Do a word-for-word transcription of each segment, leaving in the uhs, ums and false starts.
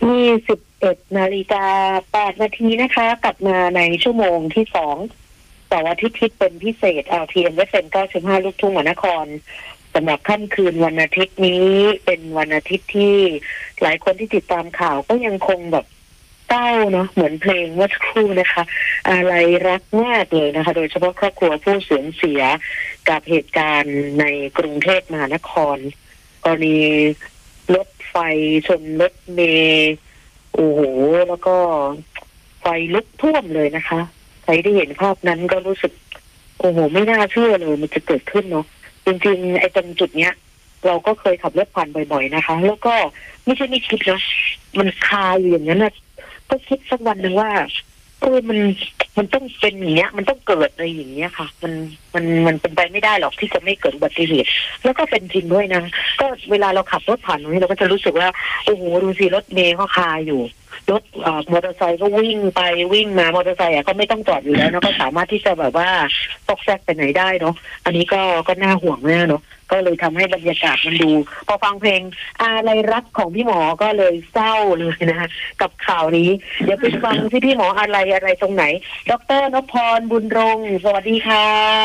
ยี่สิบเอ็ดนาฬิกาแปดนาทีนะคะกลับมาในชั่วโมงที่สองเสาร์อาทิตย์ที่เป็นพิเศษ แอล ที เอ็ม เอฟ เอ็ม เก้าสิบห้าลูกทุ่งมหานครสำหรับค่ำคืนวันอาทิตย์นี้เป็นวันอาทิตย์ที่หลายคนที่ติดตามข่าวก็ยังคงแบบเศร้าเนาะเหมือนเพลงเมื่อสักครู่นะคะอะไรรักมากเลยนะคะโดยเฉพาะครอบครัวผู้สูญเสียกับเหตุการณ์ในกรุงเทพมหานครกรณีรถไฟชนรถเมล์โอ้โหแล้วก็ไฟลุกท่วมเลยนะคะใครได้เห็นภาพนั้นก็รู้สึกโอ้โหไม่น่าเชื่อเลยมันจะเกิดขึ้นเนาะจริงๆไอ้ตรงจุดเนี้ยเราก็เคยขับรถผ่านบ่อยๆนะคะแล้วก็ไม่ใช่ไม่คิดเนาะมันคาอยู่อย่างนั้นนะก็คิดสักวันหนึ่งว่าเออมันมันต้องเป็นอย่างเงี้ยมันต้องเกิดอะไรอย่างเงี้ยค่ะมันมันมันเป็นไปไม่ได้หรอกที่จะไม่เกิดอุบัติเหตุแล้วก็เป็นจริงด้วยนะก็เวลาเราขับรถผ่านตรงนี้เราก็จะรู้สึกว่าโอ้โหดูสิรถเมล์เขาคาอยู่รถเอ่อมอเตอร์ไซค์ก็วิ่งไปวิ่งมามอเตอร์ไซค์อ่ะก็ไม่ต้องจอดอยู่แล้วนะก็สามารถที่จะแบบว่าตอกแซกไปไหนได้เนาะอันนี้ก็ก็น่าห่วงแน่เนาะก็เลยทำให้บรรยากาศมันดูพอฟังเพลงอะไรรักของพี่หมอก็เลยเศร้าเลยนะคะกับข่าวนี้เดี๋ยวไปฟังที่พี่หมออะไรอะไรตรงไหนดร.นพพรบุญรงค์สวัสดีค่ะ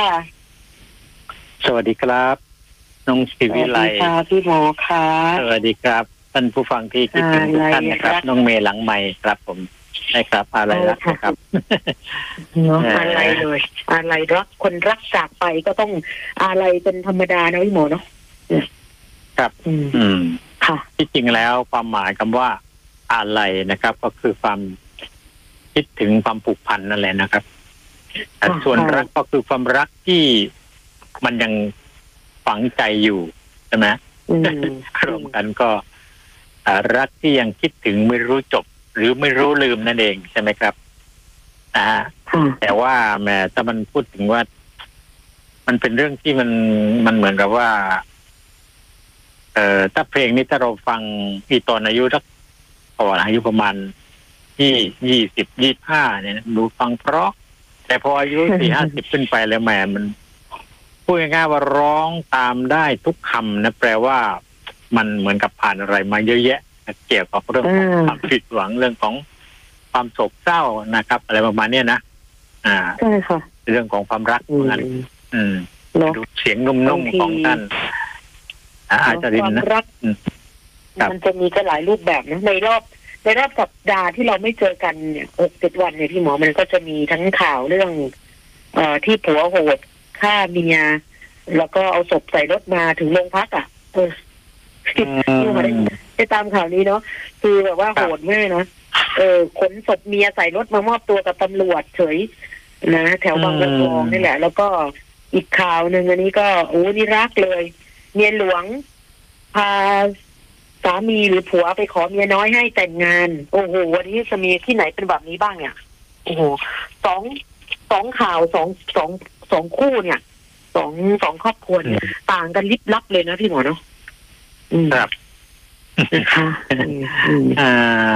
สวัสดีครับน้องศิวิไลค่ะพี่หมอค่ะสวัสดีครับท่านผู้ฟังที่คิดถึงทุกท่านนะครับน้องเมย์หลังไมค์ครับผมใช่ครับอะไรรักนะครับเนาะอะไรเลยอะไรรักคนรักจากไปก็ต้องอะไรเป็นธรรมดานะพี่หมอเนาะครับอืมค่ะที่จริงแล้วความหมายคำว่าอะไรนะครับก็คือความคิดถึงความผูกพันนั่นแหละนะครับแต่ส่วนรักก็คือความรักที่มันยังฝังใจอยู่ใช่ไหมรวมกันก็รักที่ยังคิดถึงไม่รู้จบหรือไม่รู้ลืมนั่นเองใช่ไหมครับอ่าแต่ว่าแหมถ้ามันพูดถึงว่ามันเป็นเรื่องที่มันมันเหมือนกับว่าเอ่อถ้าเพลงนี้ถ้าเราฟังที่ตอนอายุสักก่อนอายุประมาณที่ยี่สิบยี่ห้าเนี่ยดูฟังเพราะแต่พออายุสี่ห้าสิบขึ้นไปแล้วแหมมันพูดง่ายๆว่าร้องตามได้ทุกคำนะแปลว่ามันเหมือนกับผ่านอะไรมาเยอะแยะเกี่ยวกับเรื่องของความผิดหวังเรื่องของความโศกเศร้านะครับอะไรประมาณนี้นะอ่าใช่ค่ะเรื่องของความรักนั้นอืมดูเสียงนุ่มๆของท่านอาจารย์นะรักมันจะมีก็หลายรูปแบบนะในรอบในรอบสัปดาห์ที่เราไม่เจอกันเนี่ยหกเจ็ดวันเนี่ยพี่หมอมันก็จะมีทั้งข่าวเรื่องเอ่อที่ผัวโหดฆ่าเมียแล้วก็เอาศพใส่รถมาถึงโรงพักอ่ะเออที่มาได้ได้ตามข่าวนี้เนาะคือแบบว่าโหดมากนะเออขนศพเมียใส่รถมามอบตัวกับตำรวจเฉยนะแถวบางบัวทองนี่แหละแล้วก็อีกข่าวหนึ่งอันนี้ก็โอ้นี่รักเลยเมียหลวงพาสามีหรือผัวไปขอเมียน้อยให้แต่งงานโอ้โหวันนี้จะมีที่ไหนเป็นแบบนี้บ้างเนี่ยโอ้โหสองสองข่าวสองสองสองคู่เนี่ยสองสองครอบครัวเนี่ยต่างกันลิบลับเลยนะพี่หมอเนาะครับนะคะอ่า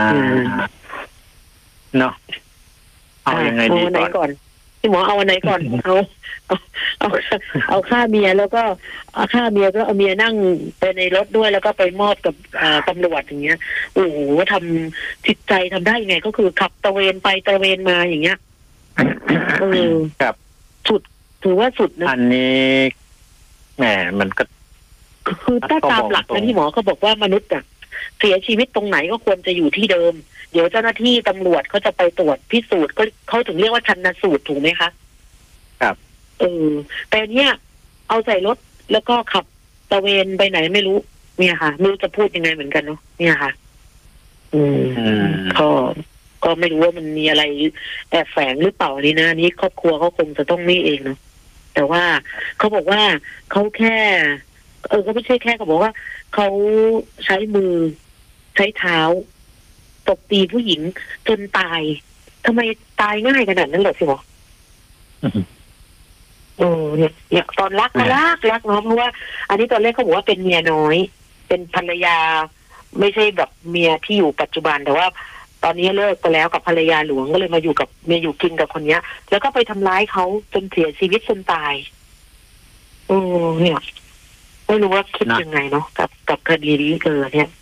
เนาะเอายังไงดีก่อนพี่หมอเอาวันไหนก่อนเอาเอาเอาเอาฆ่าเมียแล้วก็เอาฆ่าเมียก็เอาเมียนั่งไปในรถด้วยแล้วก็ไปมอบกับตำรวจอย่างเงี้ยโอ้โหทำจิตใจทำได้ยังไงก็คือขับตะเวนไปตะเวนมาอย่างเงี้ยเออครับสุดถือว่าสุดนะอันนี้แหมมันก็คือถ้าตามหลักนะที่หมอเขาบอกว่ามนุษย์อ่ะเสียชีวิตตรงไหนก็ควรจะอยู่ที่เดิมเดี๋ยวเจ้าหน้าที่ตำรวจเขาจะไปตรวจพิสูจน์ก็เขาถึงเรียกว่าชันสูตรถูกไหมคะครับเออแต่เนี้ยเอาใส่รถแล้วก็ขับตะเวนไปไหนไม่รู้เนี่ยค่ะไม่รู้จะพูดยังไงเหมือนกันเนาะเนี่ยค่ะอืมก็ก็ไม่รู้ว่ามันมีอะไรแอบแฝงหรือเปล่านี่นะนี้ครอบครัวเขาคงจะต้องนี่เองเนาะแต่ว่าเขาบอกว่าเขาแค่เออก็ไม่ใช่แค่เขาบอกว่าเขาใช้มือใช้เท้าตบตีผู้หญิงจนตายทำไมตายง่ายขนาดนั้นเหรอพี่หมอเออเนี่ยเนี่ยตอนรักก็รักรักเนาะเพราะว่าอันนี้ตอนแรกเขาบอกว่าเป็นเมียน้อยเป็นภรรยาไม่ใช่แบบเมียที่อยู่ปัจจุบันแต่ว่าตอนนี้เลิกไปแล้วกับภรรยาหลวงก็เลยมาอยู่กับเมียอยู่กินกับคนเนี้ยแล้วก็ไปทำร้ายเขาจนเสียชีวิตจนตายเออเนี่ยไม่รู้ว่าคิดยังไงเนาะกับกับคดีนี้เกิดเนี่ย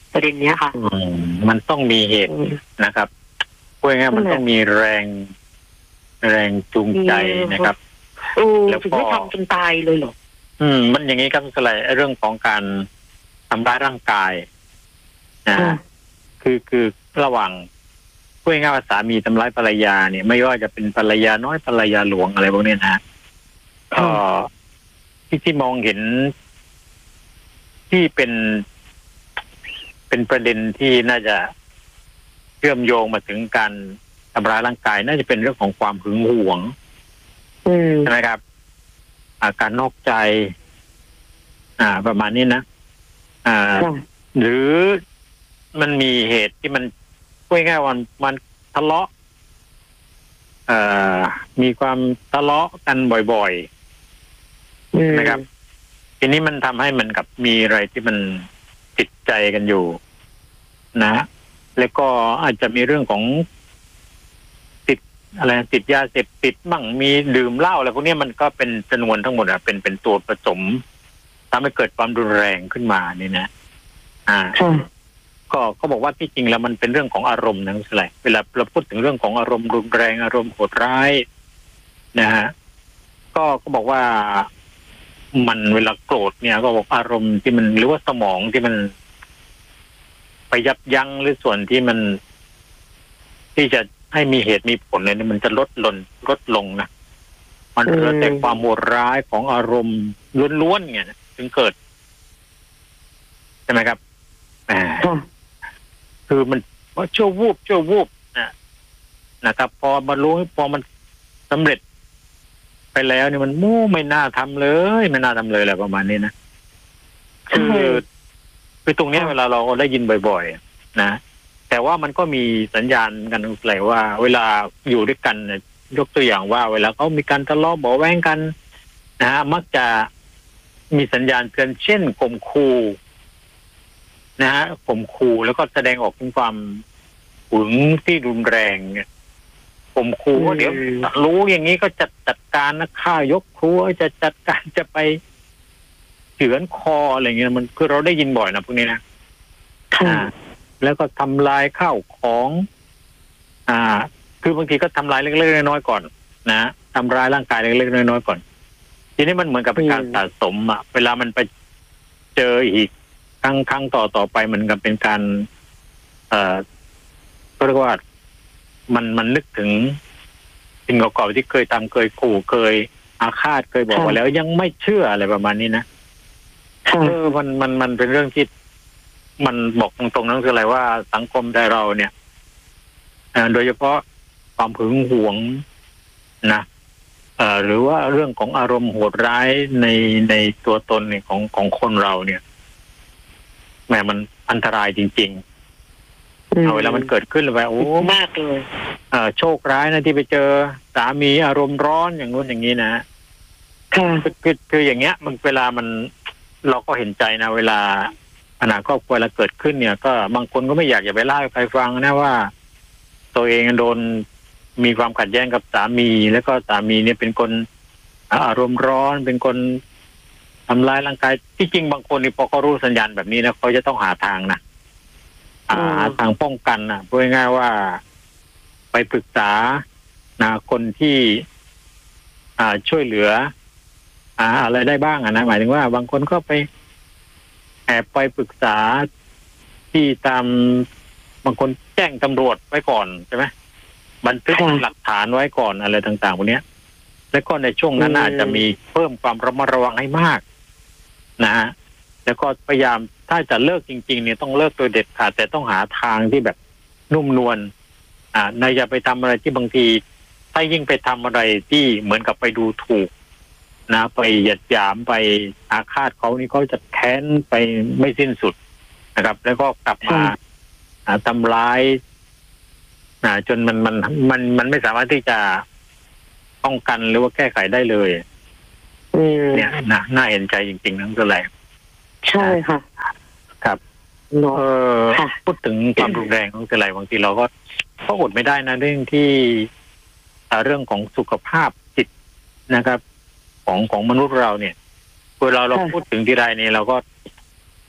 ประเด็นเนี้ยค่ะมันต้องมีเหตุนะครับพูดง่ายๆมันต้องมีแรงแรงจูงใจนะครับแล้วก็ไม่ทำจนตายเลยเหรออืมมันอย่างนี้ครับสไลด์เรื่องของการทำร้ายร่างกายนะคือคือระหว่างพูดง่ายๆว่าสามีทำร้ายภรรยาเนี่ยไม่ว่าจะเป็นภรรยาน้อยภรรยาหลวงอะไรพวกนี้นะก็ที่ที่มองเห็นที่เป็นเป็นประเด็นที่น่าจะเชื่อมโยงมาถึงการทำร้ายร่างกายน่าจะเป็นเรื่องของความหึงหวงใช่ไหมครับอาการนอกใจอ่าประมาณนี้นะอ่าหรือมันมีเหตุที่มันพูดง่ายๆว่ามันทะเลาะเอ่อมีความทะเลาะกันบ่อยๆนะครับทีนี้มันทำให้มันกับมีอะไรที่มันติดใจกันอยู่นะแล้วก็อาจจะมีเรื่องของติดอะไรติดยาเสพติดมั่งมีดื่มเหล้าอะไรพวกนี้มันก็เป็นจำนวนทั้งหมดอะเป็นเป็นตัวผสมทำให้เกิดความรุนแรงขึ้นมานี่นะอ่าก็ก็บอกว่าที่จริงแล้วมันเป็นเรื่องของอารมณ์นะอะไรเวลาเราพูดถึงเรื่องของอารมณ์รุนแรงอารมณ์โหดร้ายนะฮะก็ก็บอกว่ามันเวลาโกรธเนี่ยก็บอกอารมณ์ที่มันหรือว่าสมองที่มันไปยับยั้งหรือส่วนที่มันที่จะให้มีเหตุมีผลเนี่ยมันจะลดลงลดลงนะมันเกิดแต่ความโหดร้ายของอารมณ์ล้วนๆเนี่ยถึงเกิดใช่ไหมครับอ่าคือมันว่าชั่ววูบชั่ววูบนะนะครับพอมารู้พอมันสำเร็จไปแล้วเนี่ยมันมู่ไม่น่าทำเลยไม่น่าทำเลยอะไรประมาณนี้นะคือคือตรงนี้เวลาเราได้ยินบ่อยๆนะแต่ว่ามันก็มีสัญญาณกันอะไรว่าเวลาอยู่ด้วยกันยกตัวอย่างว่าเวลาเขามีการทะเลาะเบาะแว้งกันนะฮะมักจะมีสัญญาณเตือนเช่นข่มขู่นะฮะข่มขู่แล้วก็แสดงออกถึงความหึงที่รุนแรงเนี่ยข่มขู่ว่าเดี๋ยวรู้อย่างนี้ก็จะจัดการนะฆ่ายกครัวจะจัดการจะไปเฉือนคออะไรเงี้ยมันคือเราได้ยินบ่อยนะพวกนี้นะอ่าแล้วก็ทำลายข้าวของ อ่า คือบางทีก็ทำลายเล็กๆน้อยๆก่อนนะทำร้ายร่างกายเล็กๆน้อยๆก่อนทีนี้มันเหมือนกับเป็นการสะสมอ่ะเวลามันไปเจออีกครั้งครั้งต่อต่อไปเหมือนกับเป็นการเอ่อก็เรียกว่ามันมันนึกถึงสิ่งเก่าๆที่เคยทำเคยขู่เคยอาฆาตเคยบอกว่าแล้วยังไม่เชื่ออะไรประมาณนี้นะเออมันมันมันเป็นเรื่องที่มันบอกตรงๆนั่นคืออะไรว่าสังคมไทยเราเนี่ยโดยเฉพาะความหึงหวงนะเอ่อหรือว่าเรื่องของอารมณ์โหดร้ายในในตัวตนเนี่ยของของคนเราเนี่ยแหมมันอันตรายจริงๆเอาเวลามันเกิดขึ้นไปโอ้มากเลยเอ่อโชคร้ายนะที่ไปเจอสามีอารมณ์ร้อนอย่างนู้นอย่างนี้นะค่ะคือคืออย่างเงี้ยมันเวลามันเราก็เห็นใจนะเวลาปัญหาครอบครัวเราเกิดขึ้นเนี่ยก็บางคนก็ไม่อยากจะไปเล่าให้ใครฟังนะว่าตัวเองโดนมีความขัดแย้งกับสามีแล้วก็สามีเนี่ยเป็นคนอารมณ์ร้อนเป็นคนทำร้ายร่างกายที่จริงบางคนนี่พอเขารู้สัญญาณแบบนี้นะเขาจะต้องหาทางนะหาทางป้องกันนะพูดง่ายๆว่าไปปรึกษานะคนที่อ่าช่วยเหลืออ่าอะไรได้บ้างอ่ะนะหมายถึงว่าบางคนก็ไปแอบไปปรึกษาที่ตามบางคนแจ้งตำรวจไว้ก่อนใช่ไหมบันทึกหลักฐานไว้ก่อนอะไรต่างๆพวกนี้แล้วก็ในช่วงนั้นอาจจะมีเพิ่มความระมัดระวังให้มากนะฮะแล้วก็พยายามถ้าจะเลิกจริงๆเนี่ยต้องเลิกโดยเด็ดขาดแต่ต้องหาทางที่แบบนุ่มนวลอ่านายอย่าไปทำอะไรที่บางทีถ้ายิ่งไปทำอะไรที่เหมือนกับไปดูถูกนะไปหยัดหยามไปอาฆาตเขานี่เขาจะแค้นไปไม่สิ้นสุดนะครับแล้วก็กลับมาทำร้ายจนมันมันมันมันไม่สามารถที่จะป้องกันหรือว่าแก้ไขได้เลยเนี่ยนะน่าเห็นใจจริงๆนั่นก็แหละใช่ค่ะครับเออพูดถึงความรุนแรงของอะไรบางทีเราก็ก็อดไม่ได้นะเรื่องที่เรื่องของสุขภาพจิตนะครับของของมนุษย์เราเนี่ยเวลาเราพูดถึงทีไรเนี่ยเราก็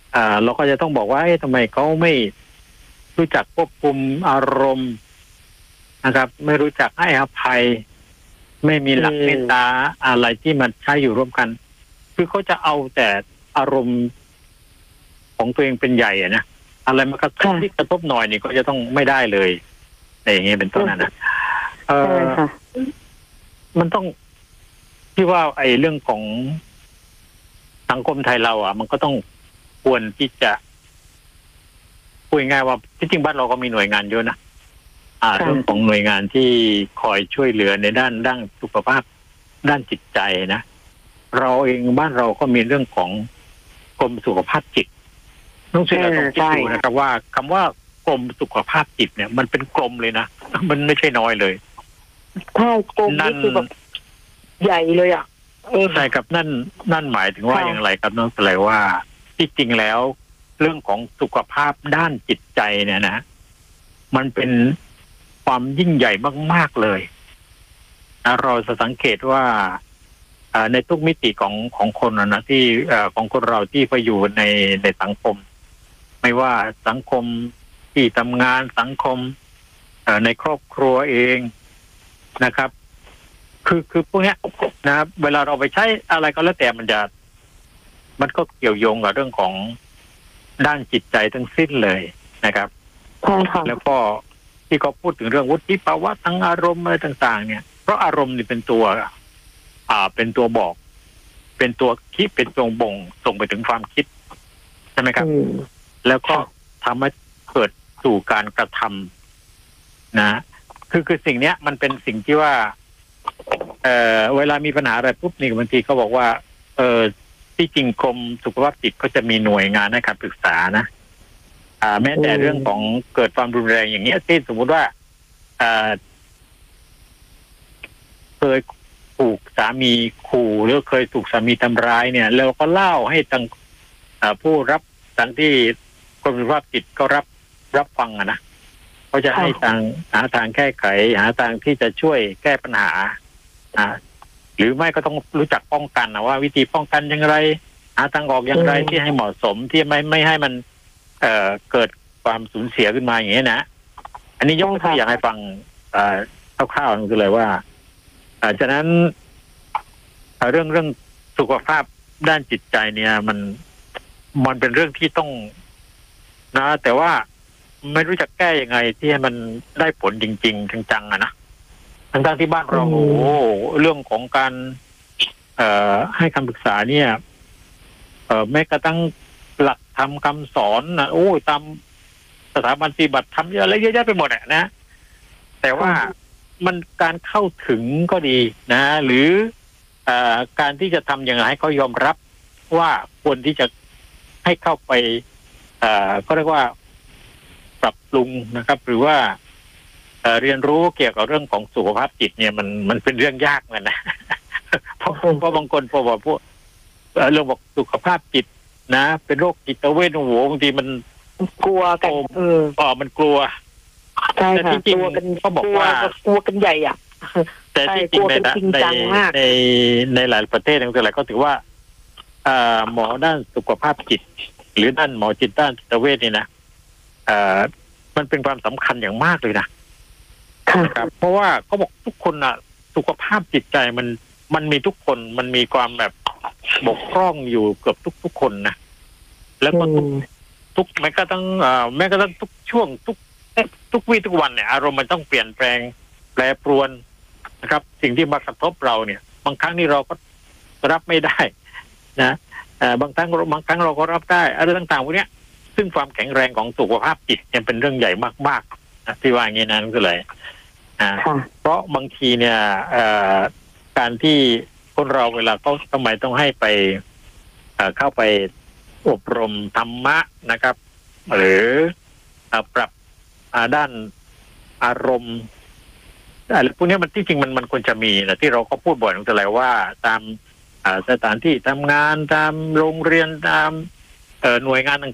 อ่าเราก็จะต้องบอกว่าทำไมเขาไม่รู้จักควบคุมอารมณ์นะครับไม่รู้จักให้อภัยไม่มีหลักเมตตาอะไรที่มันใช้อยู่ร่วมกันคือเขาจะเอาแต่อารมณ์ของตัวเองเป็นใหญ่อะนะอะไรมากระทบที่กระทบหน่อยนี่ก็จะต้องไม่ได้เลยอะไรอย่างเงี้ยเป็นต้นนะเออมันต้องที่ว่าไอ้เรื่องของสังคมไทยเราอ่ะมันก็ต้องควรที่จะพูดง่ายว่าที่จริงบ้านเราก็มีหน่วยงานเยอะนะอ่าเรื่องของหน่วยงานที่คอยช่วยเหลือในด้านด้านสุขภาพด้านจิตใจนะเราเองบ้านเราก็มีเรื่องของกรมสุขภาพจิตต้องเสียต้องคิดดูนะครับว่าคำว่ากรมสุขภาพจิตเนี่ยมันเป็นกรมเลยนะมันไม่ใช่น้อยเลยใช่กรมนี่คือแบบใหญ่เลยอ่ะใช่ครับนั่นนั่นหมายถึงว่าอย่างไรครับน้องอะไรว่าที่จริงแล้วเรื่องของสุขภาพด้านจิตใจเนี่ยนะมันเป็นความยิ่งใหญ่มากๆเลยเราจะสังเกตว่าในทุกมิติของของคนนะที่ของคนเราที่ไปอยู่ในในสังคมไม่ว่าสังคมที่ทำงานสังคมในครอบครัวเองนะครับคือคือพวกนี้นะครับเวลาเราไปใช้อะไรก็แล้วแต่มันจะมันก็เกี่ยวโยงกับเรื่องของด้านจิตใจทั้งสิ้นเลยนะครับแล้วก็ที่เขาพูดถึงเรื่องวุฒิภาวะทางอารมณ์อะไรต่างๆเนี่ยเพราะอารมณ์นี่เป็นตัวอ่าเป็นตัวบอกเป็นตัวคิดเป็นตัวบ่งส่งไปถึงความคิดใช่ไหมครับแล้วก็ทำให้เกิดสู่การกระทำนะคือคือสิ่งเนี้ยมันเป็นสิ่งที่ว่าเอ่อเวลามีปัญหาอะไรปุ๊บนี่บางทีเขาบอกว่าเออที่จริงกรมสุขภาพจิตก็จะมีหน่วยงานให้คำปรึกษานะอ่าแม้แต่เรื่องของเกิดความรุนแรงอย่างเงี้ยที่สมมุติว่าอ่าเคยถูกสามีขู่หรือเคยถูกสามีทำร้ายเนี่ยเราก็เล่าให้ทางผู้รับทางที่กรมสุขภาพจิตก็รับรับฟังอะนะเขาจะให้ทางหาทางแก้ไขหาทางที่จะช่วยแก้ปัญหาอ่าหรือไม่ก็ต้องรู้จักป้องกันนะว่าวิธีป้องกันอย่างไรหาทางออกอย่างไรที่ให้เหมาะสมที่ไม่ไม่ให้มันเอ่อเกิดความสูญเสียขึ้นมาอย่างนี้นะอันนี้ยกตัวอย่างให้ฟังอ่าคร่าวๆคือเลยว่าอ่าฉะนั้นเรื่องเรื่องสุขภาพด้านจิตใจเนี่ยมันมันเป็นเรื่องที่ต้องนะแต่ว่าไม่รู้จะแก้ยังไงที่ให้มันได้ผลจริงๆจังๆอะนะทั้งๆที่บ้านเราโอ้เรื่องของการเอ่อให้คำปรึกษาเนี่ยเอ่อแม้กระทั่งหลักธรรมคำสอนนะโอ้ตามสถาบันปฏิบัติธรรมเยอะอะไรเยอะแยะไปหมดอะนะแต่ว่ามันการเข้าถึงก็ดีนะหรือเอ่อการที่จะทำอย่างไรให้เขายอมรับว่าควรที่จะให้เข้าไปเอ่อก็เรียกว่าปรับปรุงนะครับหรือว่าเอ่อเรียนรู้เกี่ยวกับเรื่องของสุขภาพจิตเนี่ยมันมันเป็นเรื่องยากเหมือนกันนะเพราะเพราะบางคนพอบอกพวกเรื่องบอกสุขภาพจิตนะเป็นโรคจิตเวชโอ้โหบางทีมันกลัวกันเอออ๋อมันกลัวใช่ค่ะกลัวกันเขาบอกว่ากลัวกันใหญ่อ่ะแต่ที่จริงในในในในหลายประเทศทั้งหลายก็ถือว่าอ่าหมอด้านสุขภาพจิตหรือด้านหมอจิตด้านจิตเวชนี่นะอ่ามันเป็นความสำคัญอย่างมากเลยนะครับเพราะว่าเขาบอกทุกคนอ่ะสุขภาพจิตใจมันมันมีทุกคนมันมีความแบบบกพร่องอยู่เกือบทุกทุกคนนะแล้วก็ทุกทุกแม้กระทั่งอ่าแม้กระทั่งทุกช่วงทุกทุกวี่ทุกวันเนี่ยอารมณ์มันต้องเปลี่ยนแปลงแปรปรวนนะครับสิ่งที่มากระทบเราเนี่ยบางครั้งนี่เราก็รับไม่ได้นะเอ่อบางครั้งบางครั้งเราก็รับได้อะไรต่างๆพวกนี้ซึ่งความแข็งแรงของสุขภาพจิตเนี่ยเป็นเรื่องใหญ่มากๆนะที่ว่าอย่างนี้นั้นก็เลยอ่าเพราะบางทีเนี่ยเอ่อการที่คนเราเวลาเขาทำไมต้องให้ไปเอ่อเข้าไปอบรมธรรมะนะครับหรือปรับด้านอารมณ์อะไรพวกนี้มันที่จริงมันมันควรจะมีนะที่เราก็พูดบ่อยตั้งแต่แล้วว่าตามสถานที่ทำงานตามโรงเรียนตามหน่วยงานต่